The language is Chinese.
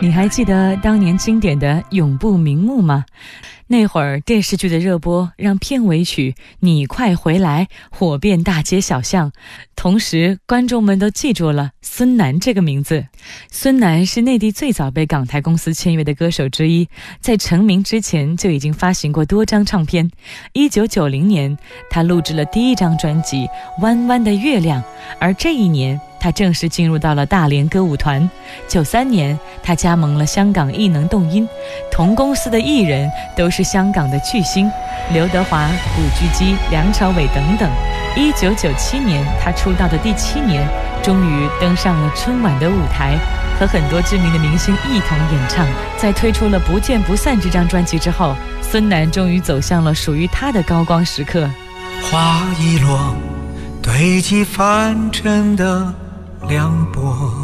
你还记得当年经典的《永不瞑目》吗？那会儿电视剧的热播让片尾曲《你快回来》火遍大街小巷，同时观众们都记住了孙楠这个名字。孙楠是内地最早被港台公司签约的歌手之一，在成名之前就已经发行过多张唱片。1990年他录制了第一张专辑《弯弯的月亮》，而这一年他正式进入到了大连歌舞团。93年他加盟了香港艺能动音，同公司的艺人都是香港的巨星，刘德华、古巨基、梁朝伟等等。1997年他出道的第7年，终于登上了春晚的舞台，和很多知名的明星一同演唱。在推出了《不见不散》这张专辑之后，孙楠终于走向了属于他的高光时刻。 花一落，堆积凡尘的凉薄，